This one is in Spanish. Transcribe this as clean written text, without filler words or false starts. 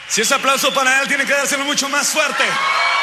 Si es aplauso para él, tiene que dárselo mucho más fuerte.